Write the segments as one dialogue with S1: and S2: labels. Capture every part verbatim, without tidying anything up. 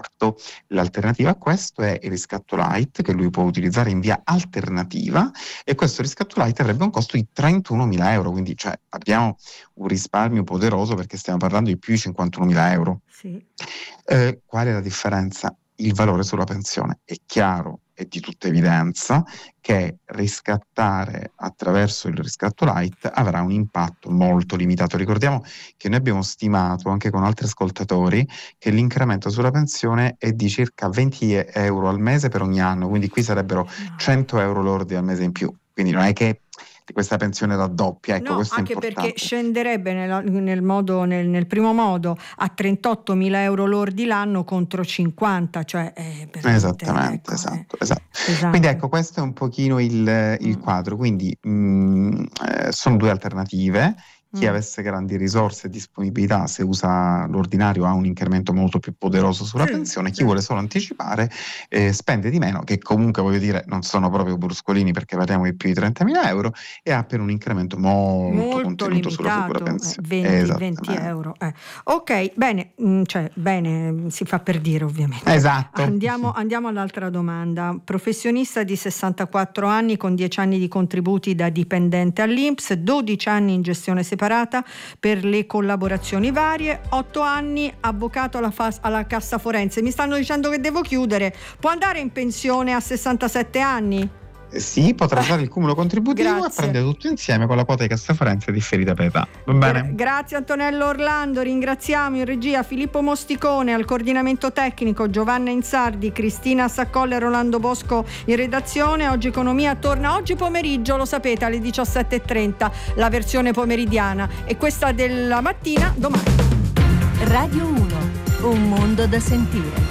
S1: trasporto. L'alternativa a questo è il riscatto light, che lui può utilizzare in via alternativa, e questo riscatto light avrebbe un costo di trentunomila euro, quindi cioè, abbiamo un risparmio poderoso, perché stiamo parlando di più di cinquantunomila euro.
S2: Sì.
S1: Eh, qual è la differenza? Il valore sulla pensione. È chiaro, è di tutta evidenza che riscattare attraverso il riscatto light avrà un impatto molto limitato. Ricordiamo che noi abbiamo stimato anche con altri ascoltatori che l'incremento sulla pensione è di circa venti euro al mese per ogni anno, quindi qui sarebbero cento euro lordi al mese in più, quindi non è che questa pensione raddoppia, ecco,
S2: no,
S1: questo
S2: anche
S1: è importante.
S2: Perché scenderebbe nel, nel, modo, nel, nel primo modo a trentottomila euro lordi l'anno contro cinquanta, cioè è
S1: esattamente,
S2: ecco,
S1: esatto,
S2: è,
S1: esatto.
S2: esatto.
S1: Quindi ecco, questo è un pochino il, il
S2: mm.
S1: quadro, quindi mh, eh, sono due alternative. Chi
S2: mm.
S1: avesse grandi risorse e disponibilità, se usa l'ordinario, ha un incremento molto più poderoso sulla
S2: sì,
S1: pensione. Chi
S2: sì.
S1: vuole solo anticipare eh, spende di meno, che comunque, voglio dire, non sono proprio bruscolini, perché parliamo di più di trentamila euro, e ha per un incremento molto,
S2: molto
S1: contenuto sulla futura
S2: limitato,
S1: pensione.
S2: venti, venti euro. Eh. Ok, bene, mh, cioè bene, si fa per dire, ovviamente.
S1: Esatto.
S2: Andiamo, andiamo all'altra domanda. Professionista di sessantaquattro anni con dieci anni di contributi da dipendente all'I N P S, dodici anni in gestione separata per le collaborazioni varie, otto anni avvocato alla, fa- alla cassa forense. Mi stanno dicendo che devo chiudere. Può andare in pensione a sessantasette anni?
S1: Sì, potrà fare il cumulo contributivo
S2: Grazie.
S1: e prendere tutto insieme con la quota di cassa forense differita per età. Va bene?
S2: Gra- grazie Antonello Orlando, ringraziamo in regia Filippo Mosticone, al coordinamento tecnico Giovanna Insardi, Cristina Saccolla e Rolando Bosco in redazione. Oggi Economia torna oggi pomeriggio, lo sapete, alle diciassette e trenta, la versione pomeridiana, e questa della mattina domani.
S3: Radio uno, un mondo da sentire.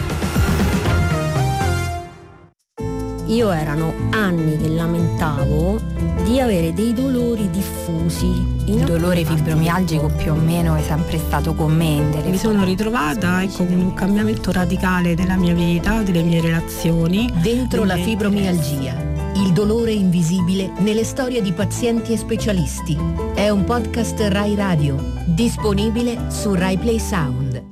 S4: Io erano anni che lamentavo di avere dei dolori diffusi.
S5: Il dolore fibromialgico più o meno è sempre stato con me.
S6: Mi sono ritrovata ecco, con un cambiamento radicale della mia vita, delle mie relazioni.
S3: Dentro la fibromialgia, il dolore invisibile nelle storie di pazienti e specialisti. È un podcast Rai Radio, disponibile su Rai Play Sound.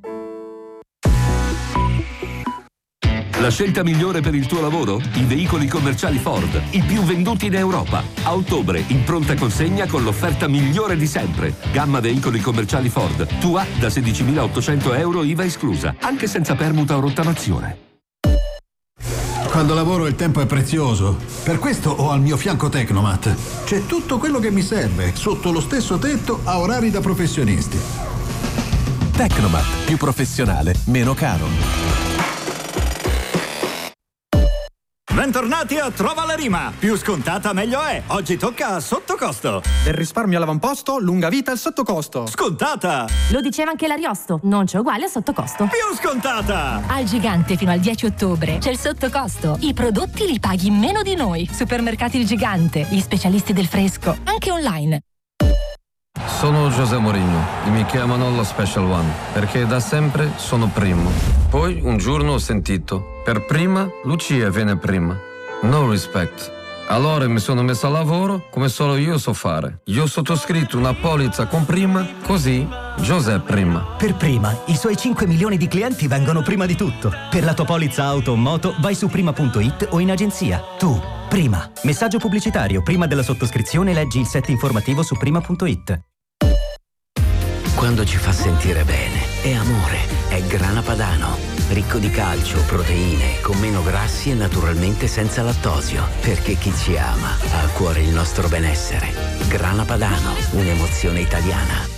S7: La scelta migliore per il tuo lavoro? I veicoli commerciali Ford, i più venduti in Europa. A ottobre, in pronta consegna con l'offerta migliore di sempre. Gamma veicoli commerciali Ford, tua da sedicimilaottocento euro I V A esclusa, anche senza permuta o rottamazione.
S8: Quando lavoro il tempo è prezioso. Per questo ho al mio fianco Tecnomat. C'è tutto quello che mi serve, sotto lo stesso tetto, a orari da professionisti.
S9: Tecnomat, più professionale, meno caro.
S10: Bentornati a Trova la Rima. Più scontata meglio è. Oggi tocca a sottocosto.
S11: Del risparmio all'avamposto, lunga vita al sottocosto.
S10: Scontata.
S12: Lo diceva anche l'Ariosto, non c'è uguale a sottocosto.
S10: Più scontata.
S12: Al Gigante fino al dieci ottobre c'è il sottocosto. I prodotti li paghi meno di noi. Supermercati Il Gigante, gli specialisti del fresco, anche online.
S13: Sono José Mourinho e mi chiamano lo Special One perché da sempre sono primo. Poi un giorno ho sentito: per prima Lucia viene prima. No respect. Allora mi sono messo a lavoro come solo io so fare. Io ho sottoscritto una polizza con prima, così José prima.
S14: Per prima, i suoi cinque milioni di clienti vengono prima di tutto. Per la tua polizza auto o moto vai su prima punto it o in agenzia. Tu, prima. Messaggio pubblicitario: prima della sottoscrizione leggi il set informativo su prima punto it.
S15: Quando ci fa sentire bene, è amore, è Grana Padano. Ricco di calcio, proteine, con meno grassi e naturalmente senza lattosio. Perché chi ci ama ha a cuore il nostro benessere. Grana Padano, un'emozione italiana.